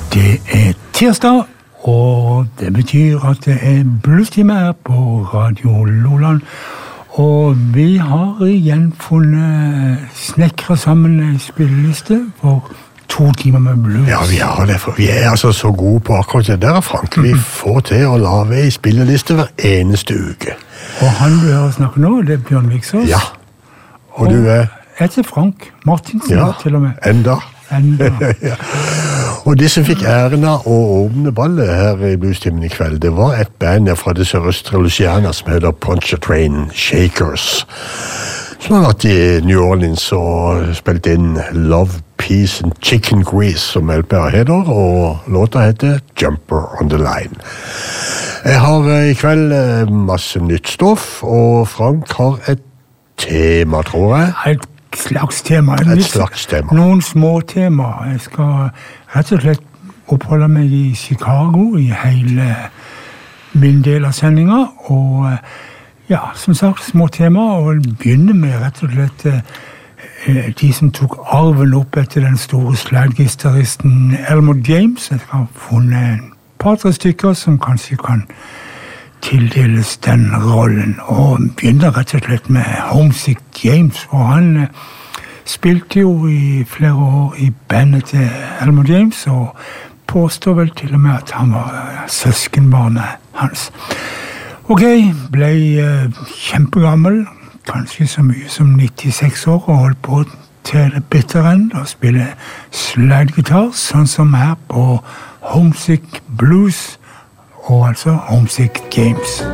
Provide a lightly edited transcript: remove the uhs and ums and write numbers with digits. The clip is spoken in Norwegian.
Det tirsdag, og det betyr at det bluestime her på Radio Loland. Og vi har igjen funnet snekret sammen en spilleliste for 2 timer med blues. Ja, vi har det, for vi altså så gode på akkurat det der, Frank. Vi får til å lage en spilleliste hver eneste uke. Og han du hører snakke nå, det Bjørn Viksås. Ja, og du Jeg heter Frank Martinsen, ja, til og med. Enda. Ja. Og de som fikk æren av å åpne ballet her i Bluestimen i kveld, det var et band fra det sørøstre Louisiana som heter Pontchartrain Shakers, som har vært i New Orleans og spilt inn Love, Peace and Chicken Grease, som LPA heter, og låta heter Jumper on the Line. Jeg har i kveld masse nytt stoff, og Frank har et tema, tror jeg. Et slags tema. Et slags tema. Noen små tema. Jeg skal rett og slett oppholde meg i Chicago i hele min del av sendingen, og ja, som sagt, små tema, og begynne med rett og slett de som tok arven opp etter den store slaggitaristen Elmore James. Jeg har funnet en par-tre stykker som kanskje kan tildeles den rollen, og begynner rett og slett med Homesick James, for han spilte jo i flere år i bandet til Elmore James, og påstår vel til og med at han var søskenbarnet hans. Ok, ble kjempegammel, kanskje så mye som 96 år, og holdt på til det bitter end og spille slaggitar, sånn som her på Homesick Blues, og altså Homesick James.